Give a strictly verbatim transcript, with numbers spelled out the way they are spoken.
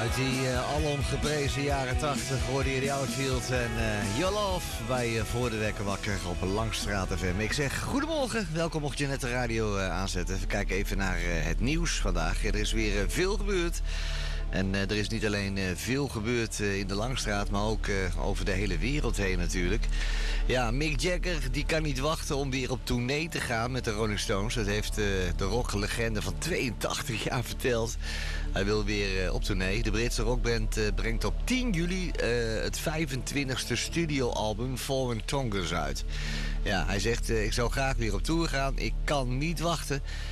Uit die uh, alom geprezen jaren tachtig hoorde je de Outfield en uh, Your Love bij uh, Voor de Wekker Wakker op Langstraat F M. Ik zeg goedemorgen, welkom mocht je net de radio uh, aanzetten. We kijken even naar uh, het nieuws vandaag. Er is weer uh, veel gebeurd. En uh, er is niet alleen uh, veel gebeurd uh, in de Langstraat, maar ook uh, over de hele wereld heen natuurlijk. Ja, Mick Jagger die kan niet wachten om weer op tournee te gaan met de Rolling Stones. Dat heeft uh, de rocklegende van tweeëntachtig jaar verteld. Hij wil weer uh, op tournee. De Britse rockband uh, brengt op tien juli uh, het vijfentwintigste studioalbum Foreign Tongues uit. Ja, hij zegt uh, ik zou graag weer op tour gaan. Ik kan niet wachten.